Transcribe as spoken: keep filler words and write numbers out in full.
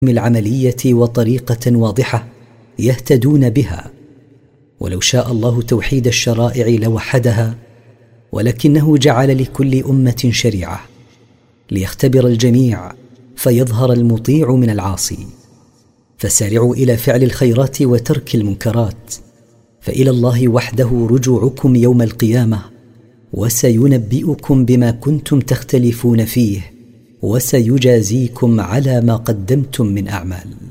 العملية وطريقة واضحة يهتدون بها. ولو شاء الله توحيد الشرائع لوحدها، ولكنه جعل لكل أمة شريعة ليختبر الجميع فيظهر المطيع من العاصي. فسارعوا إلى فعل الخيرات وترك المنكرات، فإلى الله وحده رجوعكم يوم القيامة، وسينبئكم بما كنتم تختلفون فيه، وسيجازيكم على ما قدمتم من أعمال.